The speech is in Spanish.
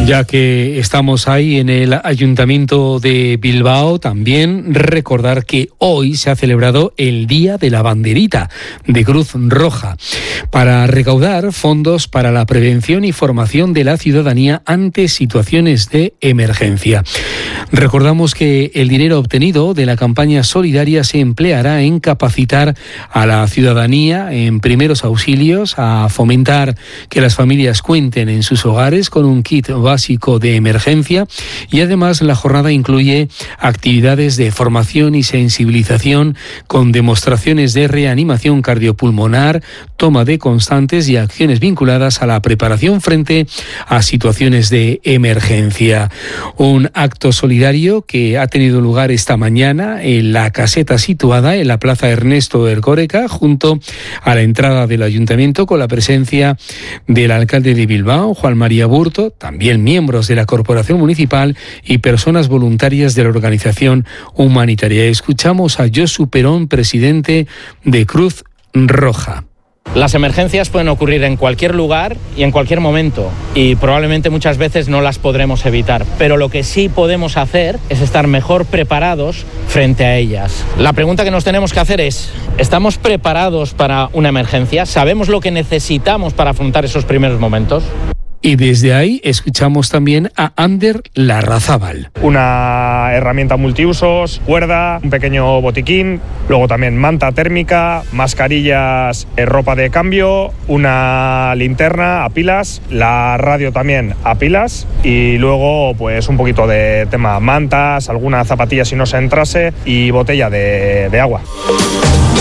Ya que estamos ahí en el Ayuntamiento de Bilbao, también recordar que hoy se ha celebrado el Día de la Banderita de Cruz Roja para recaudar fondos para la prevención y formación de la ciudadanía ante situaciones de emergencia. Recordamos que el dinero obtenido de la campaña solidaria se empleará en capacitar a la ciudadanía en primeros auxilios, a fomentar que las familias cuenten en sus hogares con un kit básico de emergencia, y además la jornada incluye actividades de formación y sensibilización con demostraciones de reanimación cardiopulmonar, toma de constantes y acciones vinculadas a la preparación frente a situaciones de emergencia. Un acto solidario que ha tenido lugar esta mañana en la caseta situada en la Plaza Ernesto Erkoreka, junto a la entrada del ayuntamiento, con la presencia del alcalde de Bilbao, Juan María Burto, también miembros de la corporación municipal y personas voluntarias de la organización humanitaria. Escuchamos a Josu Perón, presidente de Cruz Roja. Las emergencias pueden ocurrir en cualquier lugar y en cualquier momento, y probablemente muchas veces no las podremos evitar, pero lo que sí podemos hacer es estar mejor preparados frente a ellas. La pregunta que nos tenemos que hacer es: ¿estamos preparados para una emergencia? ¿Sabemos lo que necesitamos para afrontar esos primeros momentos? Y desde ahí escuchamos también a Ander Larrazábal. Una herramienta multiusos, cuerda, un pequeño botiquín, luego también manta térmica, mascarillas, ropa de cambio, una linterna a pilas, la radio también a pilas, y luego pues un poquito de tema mantas, alguna zapatilla si no se entrase, y botella de agua.